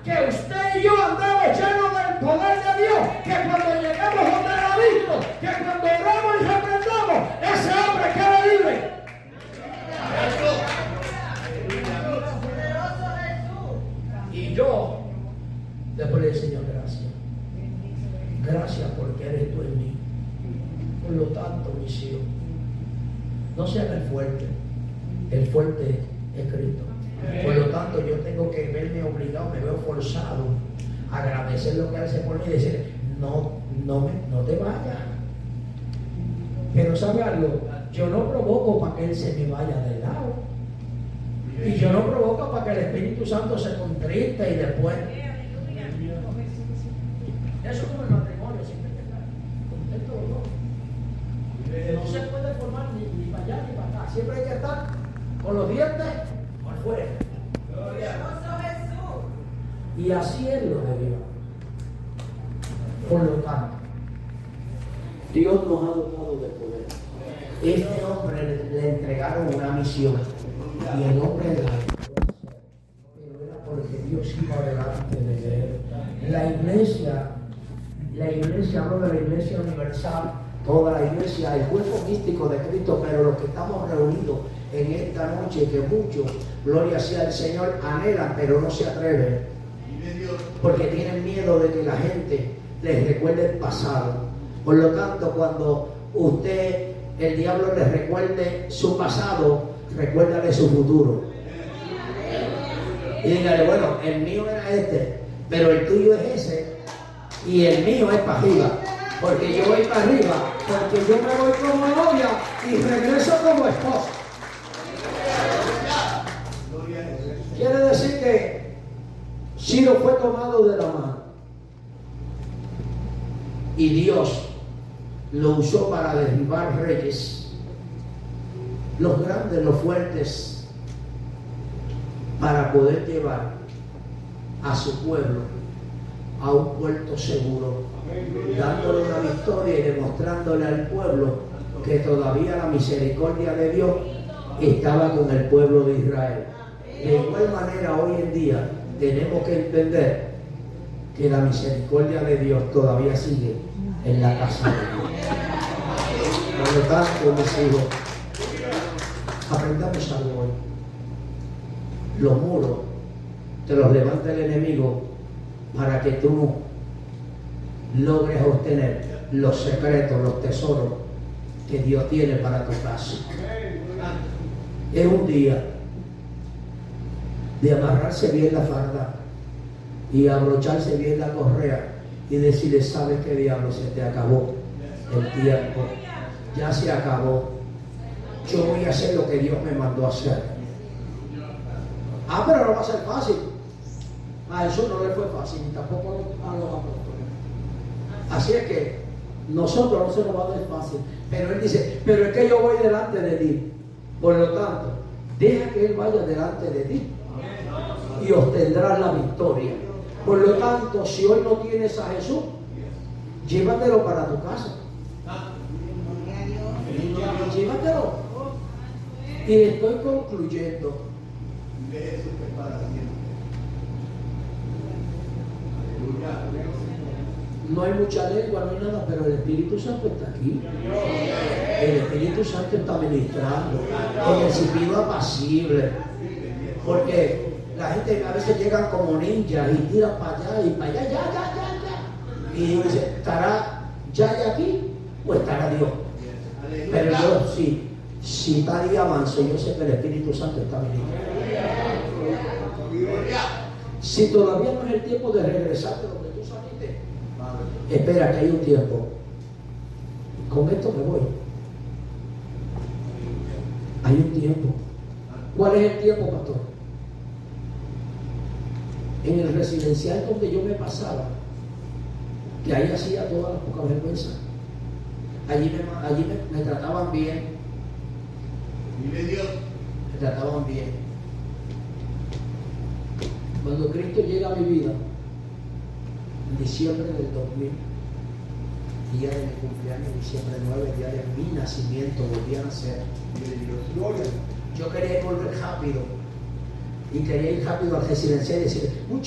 que usted y yo andamos llenos del poder de Dios, que cuando llegamos donde Él ha visto, que cuando oramos y reprendamos, ese hombre queda libre. Y yo después le dije, Señor, gracias. Gracias porque eres tú en mí. Por lo tanto, mis hijos, no sean el fuerte es Cristo. Por lo tanto, yo tengo que verme obligado, me veo forzado a agradecer lo que hace por mí y decir, no te vayas. Pero ¿sabe algo? Yo no provoco para que Él se me vaya de lado. Y yo no provoco para que el Espíritu Santo se contriste y después. Eso como el matrimonio, siempre hay que estar contento o no. No se puede formar ni para allá ni para acá. Siempre hay que estar con los dientes por fuera. Y así es lo de Dios. Por lo tanto, Dios nos ha dotado de poder. Este hombre le entregaron una misión y el hombre la pero era porque Dios iba delante de él. La iglesia, hablo de la iglesia universal, toda la iglesia, el cuerpo místico de Cristo, pero los que estamos reunidos en esta noche, que muchos, gloria sea al Señor, anhelan, pero no se atreven, porque tienen miedo de que la gente les recuerde el pasado. Por lo tanto, cuando el diablo les recuerde su pasado, recuérdale su futuro. Y dígale, bueno, el mío era este, pero el tuyo es ese, y el mío es para arriba. Porque yo voy para arriba, porque yo me voy como novia y regreso como esposa. Quiere decir que Ciro fue tomado de la mano y Dios lo usó para derribar reyes, los grandes, los fuertes, para poder llevar a su pueblo a un puerto seguro, dándole una victoria y demostrándole al pueblo que todavía la misericordia de Dios estaba con el pueblo de Israel. De igual manera, hoy en día tenemos que entender que la misericordia de Dios todavía sigue en la casa de Dios. Por lo tanto, mis hijos, aprendamos algo hoy. Los muros te los levanta el enemigo para que tú logres obtener los secretos, los tesoros que Dios tiene para tu casa. Es un día de amarrarse bien la farda y abrocharse bien la correa y decirle, ¿sabes qué diablo? Se te acabó el tiempo, ya se acabó, yo voy a hacer lo que Dios me mandó a hacer. Pero no va a ser fácil. A eso no le fue fácil, ni tampoco a los apóstoles. Así es que nosotros no se nos va a dar fácil, pero Él dice, pero es que yo voy delante de ti. Por lo tanto, deja que Él vaya delante de ti y obtendrás la victoria. Por lo tanto, si hoy no tienes a Jesús, llévatelo para tu casa. Llévatelo. Y estoy concluyendo. No hay mucha lengua, no hay nada, pero el Espíritu Santo está aquí. El Espíritu Santo está ministrando en el silbido apacible. Porque la gente a veces llegan como ninjas y tiran para allá y para allá, ya. Y dice, ¿estará ya aquí o estará Dios? Pero yo si está día manso, yo sé que el Espíritu Santo está ministrando. Si todavía no es el tiempo de regresar de donde tú saliste, espera que hay un tiempo. Con esto me voy. Hay un tiempo. ¿Cuál es el tiempo, pastor? En el residencial donde yo me pasaba, que ahí hacía todas las pocas vergüenzas. Allí me trataban bien. Me trataban bien. Cuando Cristo llega a mi vida, en diciembre del 2000, día de mi cumpleaños, diciembre 9, día de mi nacimiento, volví a nacer. Yo quería volver rápido y quería ir rápido al residencial y decir,